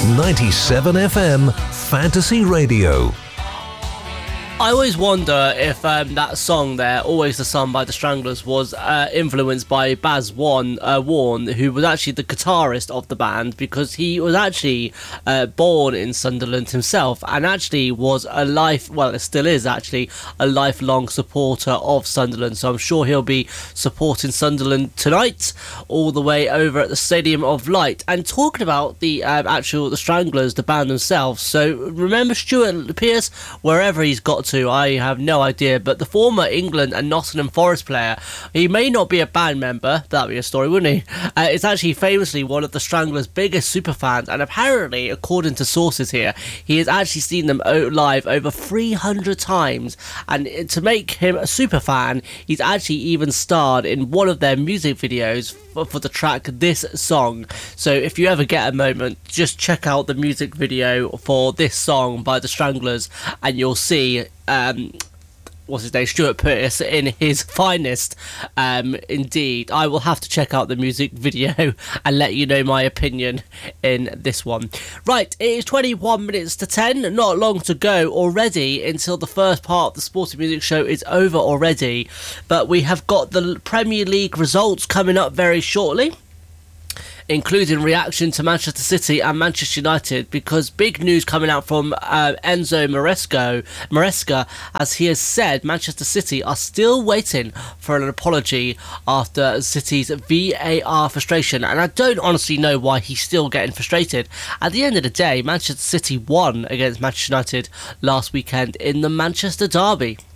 97 FM Fantasy Radio. I always wonder if that song there, Always the Sun by the Stranglers, was influenced by Baz Warne, who was actually the guitarist of the band, because he was actually born in Sunderland himself, and actually was still is actually a lifelong supporter of Sunderland. So I'm sure he'll be supporting Sunderland tonight, all the way over at the Stadium of Light. And talking about the Stranglers, the band themselves. So remember Stuart Pearce, wherever he's got to, I have no idea, but the former England and Nottingham Forest player, he may not be a band member, that'd be a story, wouldn't he? It's actually famously one of the Stranglers' biggest superfans, and apparently, according to sources here, he has actually seen them live over 300 times, and to make him a superfan, he's actually even starred in one of their music videos for the track This Song. So if you ever get a moment, just check out the music video for This Song by the Stranglers, and you'll see what's his name, Stuart Pearce in his finest. Indeed, I will have to check out the music video and let you know my opinion in this one. Right, it is 21 minutes to 10, not long to go already until the first part of the Sporting Music Show is over already, but we have got the Premier League results coming up very shortly, including reaction to Manchester City and Manchester United, because big news coming out from Enzo Maresca, as he has said Manchester City are still waiting for an apology after City's VAR frustration, and I don't honestly know why he's still getting frustrated. At the end of the day, Manchester City won against Manchester United last weekend in the Manchester Derby.